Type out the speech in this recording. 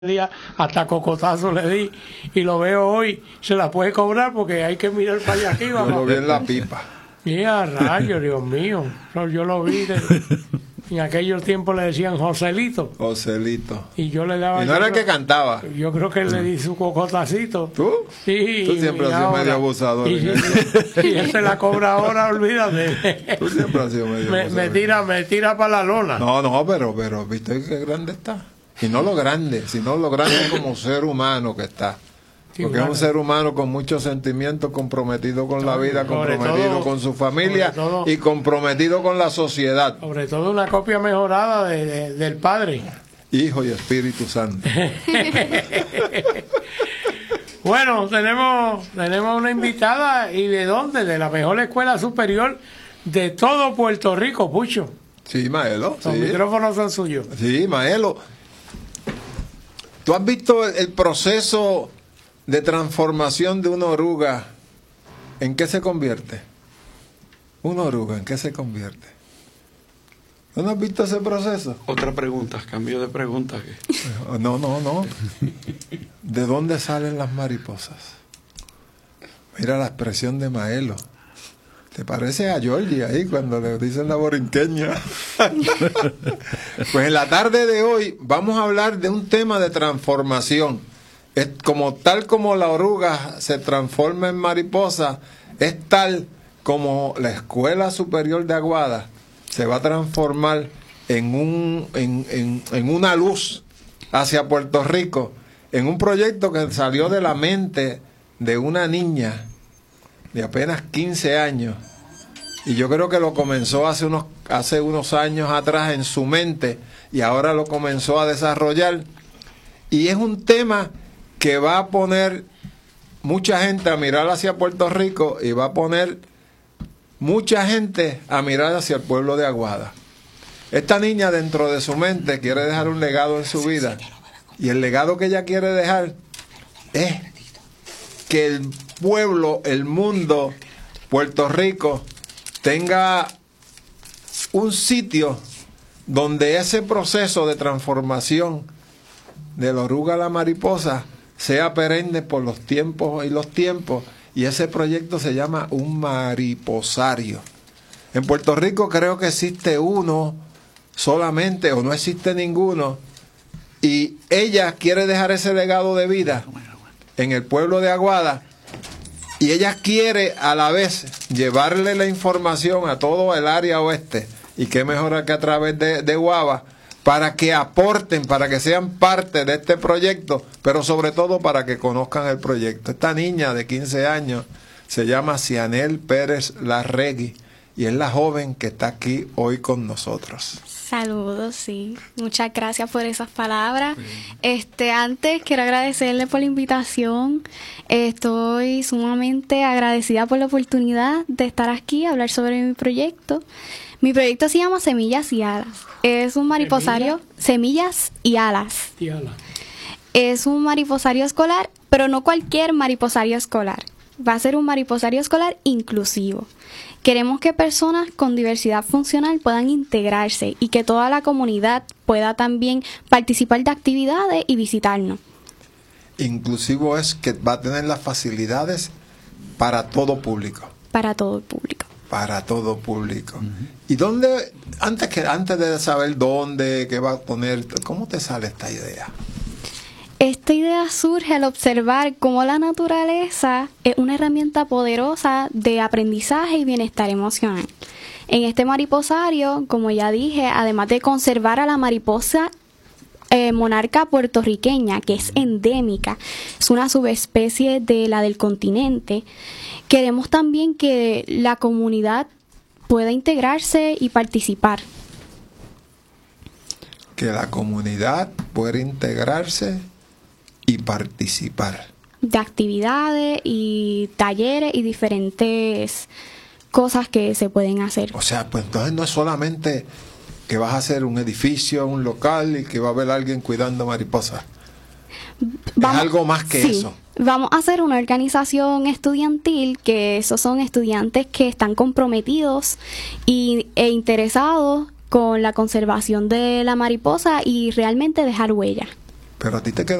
día hasta cocotazo le di y lo veo hoy, se la puede cobrar porque hay que mirar para allá arriba. Yo lo vi en la pipa. Mira, rayos, Dios mío, yo lo vi en aquellos tiempos le decían Joselito. Joselito. Y yo le daba... Y no era el que cantaba. Yo creo que le di su cocotacito. ¿Tú? Sí. Tú siempre has sido medio abusador. Y él se la cobra ahora, olvídate. Tú siempre has sido medio abusador. Me tira para la lona. No, pero, ¿viste qué grande está? Y no lo grande, sino lo grande como ser humano que está. Sí, porque bueno, es un ser humano con muchos sentimientos, comprometido con la vida, comprometido con su familia y comprometido con la sociedad. Sobre todo una copia mejorada del Padre. Hijo y Espíritu Santo. Bueno, tenemos una invitada. ¿Y de dónde? De la mejor escuela superior de todo Puerto Rico, Pucho. Sí, Maelo. Los micrófonos son suyos. Sí, Maelo. ¿Tú has visto el proceso de transformación de una oruga? ¿En qué se convierte? Una oruga, ¿en qué se convierte? ¿No has visto ese proceso? Otra pregunta, cambio de pregunta. No. ¿De dónde salen las mariposas? Mira la expresión de Maelo. ¿Te parece a Georgie ahí cuando le dicen la borinqueña? Pues en la tarde de hoy vamos a hablar de un tema de transformación. Es tal como la oruga se transforma en mariposa, es tal como la Escuela Superior de Aguada se va a transformar en una luz hacia Puerto Rico, en un proyecto que salió de la mente de una niña de apenas 15 años, y yo creo que lo comenzó hace unos años atrás en su mente, y ahora lo comenzó a desarrollar, y es un tema que va a poner mucha gente a mirar hacia Puerto Rico, y va a poner mucha gente a mirar hacia el pueblo de Aguada. Esta niña dentro de su mente quiere dejar un legado en su vida, y el legado que ella quiere dejar es que el pueblo, el mundo, Puerto Rico, tenga un sitio donde ese proceso de transformación de la oruga a la mariposa sea perenne por los tiempos y los tiempos, y ese proyecto se llama un mariposario. En Puerto Rico creo que existe uno solamente, o no existe ninguno, y ella quiere dejar ese legado de vida en el pueblo de Aguada, y ella quiere a la vez llevarle la información a todo el área oeste, y qué mejor que a través de Guava, para que aporten, para que sean parte de este proyecto, pero sobre todo para que conozcan el proyecto. Esta niña de 15 años se llama Cianel Pérez Larregui, y es la joven que está aquí hoy con nosotros. Saludos, sí. Muchas gracias por esas palabras. Antes quiero agradecerle por la invitación. Estoy sumamente agradecida por la oportunidad de estar aquí a hablar sobre mi proyecto. Mi proyecto se llama Semillas y Alas. Es un mariposario, Semillas y Alas. Es un mariposario escolar, pero no cualquier mariposario escolar. Va a ser un mariposario escolar inclusivo. Queremos que personas con diversidad funcional puedan integrarse y que toda la comunidad pueda también participar de actividades y visitarnos. Inclusivo es que va a tener las facilidades para todo público. Para todo el público. Para todo público. ¿Y dónde, antes de saber dónde, qué va a poner, cómo te sale esta idea? Esta idea surge al observar cómo la naturaleza es una herramienta poderosa de aprendizaje y bienestar emocional. En este mariposario, como ya dije, además de conservar a la mariposa monarca puertorriqueña, que es endémica, es una subespecie de la del continente, queremos también que la comunidad pueda integrarse y participar. Que la comunidad pueda integrarse y participar de actividades y talleres y diferentes cosas que se pueden hacer. O sea, pues entonces no es solamente que vas a hacer un edificio, un local y que va a haber alguien cuidando mariposas. Es algo más que eso. Vamos a hacer una organización estudiantil, que esos son estudiantes que están comprometidos e interesados con la conservación de la mariposa y realmente dejar huella. Pero a ti te queda